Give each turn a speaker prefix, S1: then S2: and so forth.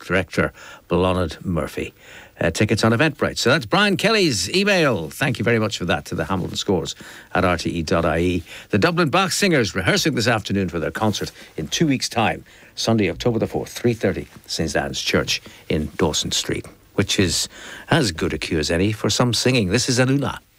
S1: director Blonid Murphy. Tickets on Eventbrite. So that's Brian Kelly's email. Thank you very much for that to the Hamilton Scores at rte.ie. The Dublin Bach Singers rehearsing this afternoon for their concert in 2 weeks' time, Sunday, October the 4th, 3:30, St Anne's Church in Dawson Street, which is as good a cue as any for some singing. This is Aluna.